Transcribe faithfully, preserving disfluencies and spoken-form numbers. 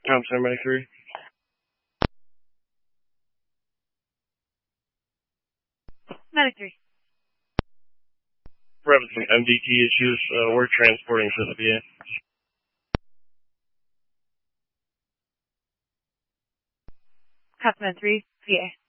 Thompson, Medic three. Medic three. We're having some M D T issues. Uh, we're transporting to the V A. Customer three, V A.